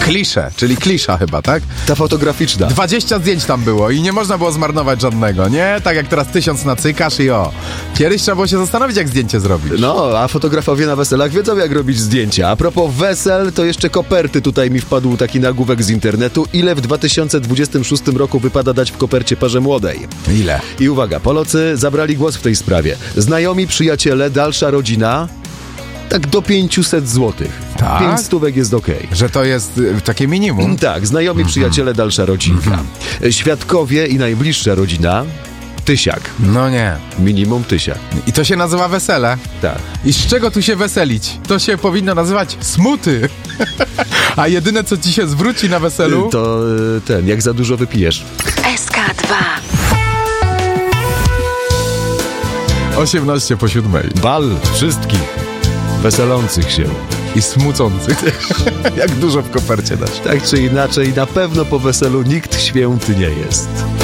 klisze, czyli klisza chyba, tak? Ta fotograficzna. 20 zdjęć tam było i nie można było zmarnować żadnego, nie? Tak jak teraz 1000 nacykasz i o. Kiedyś trzeba było się zastanowić, jak zdjęcie zrobić. No, a fotografowie na weselach wiedzą, jak robić zdjęcia. A propos wesel, to jeszcze koperty. Tutaj mi wpadł taki nagłówek z internetu. Ile w 2026 roku wypada dać w kopercie parze młodej? Ile? I uwaga, Polacy zabrali głos w tej sprawie. Znajomi, przyjaciele, dalsza rodzina... Tak do 500 złotych. Tak? 5 stówek jest okej. Że to jest takie minimum? Tak, znajomi, przyjaciele, dalsza rodzinka. Świadkowie i najbliższa rodzina, 1000. No nie. Minimum 1000. I to się nazywa wesele. Tak. I z czego tu się weselić? To się powinno nazywać smuty. A jedyne, co ci się zwróci na weselu... To jak za dużo wypijesz. SK2 18:07. Bal wszystkich weselących się. I smucących. Jak dużo w kopercie dasz. Tak czy inaczej, na pewno po weselu nikt święty nie jest.